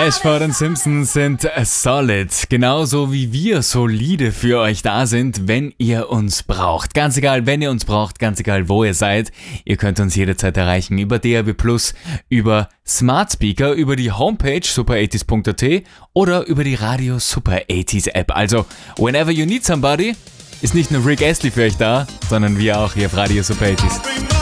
Ashford und Simpson sind solid, genauso wie wir solide für euch da sind, wenn ihr uns braucht. Ganz egal, wenn ihr uns braucht, ganz egal, wo ihr seid. Ihr könnt uns jederzeit erreichen über DAB+, über Smart Speaker, über die Homepage super80s.at oder über die Radio Super 80s App. Also, whenever you need somebody, ist nicht nur Rick Astley für euch da, sondern wir auch hier auf Radio Super 80s.